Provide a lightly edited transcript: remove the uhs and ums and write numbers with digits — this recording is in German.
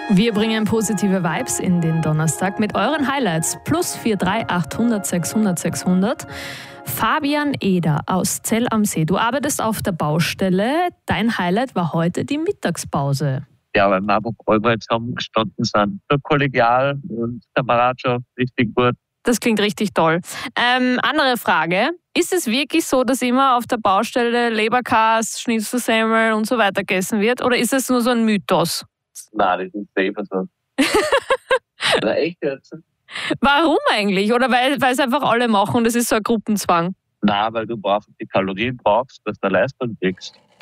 Wir bringen positive Vibes in den Donnerstag mit euren Highlights. +43 800 600 600. Fabian Eder aus Zell am See. Du arbeitest auf der Baustelle. Dein Highlight war heute die Mittagspause. Ja, weil wir einfach alle zusammengestanden sind. So kollegial und Kameradschaft, richtig gut. Das klingt richtig toll. Andere Frage. Ist es wirklich so, dass immer auf der Baustelle Leberkas, Schnitzelsemmeln und so weiter gegessen wird? Oder ist es nur so ein Mythos? Nein, das ist safe so. Na, echt jetzt? Warum eigentlich? Oder weil es einfach alle machen und es ist so ein Gruppenzwang? Nein, weil du brauchst die Kalorien brauchst, dass du Leistung kriegst.